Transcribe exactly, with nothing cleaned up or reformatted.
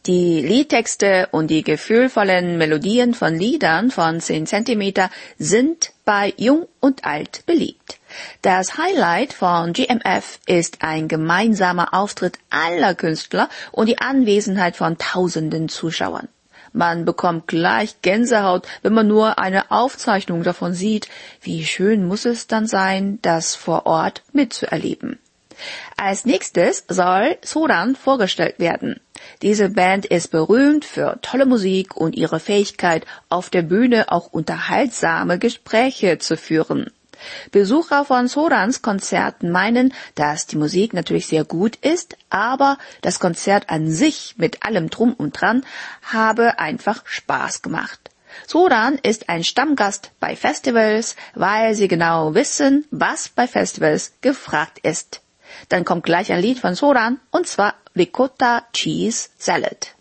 Die Liedtexte und die gefühlvollen Melodien von Liedern von zehn Zentimeter sind bei Jung und Alt beliebt. Das Highlight von G M F ist ein gemeinsamer Auftritt aller Künstler und die Anwesenheit von tausenden Zuschauern. Man bekommt gleich Gänsehaut, wenn man nur eine Aufzeichnung davon sieht. Wie schön muss es dann sein, das vor Ort mitzuerleben. Als nächstes soll Soran vorgestellt werden. Diese Band ist berühmt für tolle Musik und ihre Fähigkeit, auf der Bühne auch unterhaltsame Gespräche zu führen. Besucher von Sorans Konzerten meinen, dass die Musik natürlich sehr gut ist, aber das Konzert an sich mit allem Drum und Dran habe einfach Spaß gemacht. Soran ist ein Stammgast bei Festivals, weil sie genau wissen, was bei Festivals gefragt ist. Dann kommt gleich ein Lied von Soran, und zwar Ricotta Cheese Salad.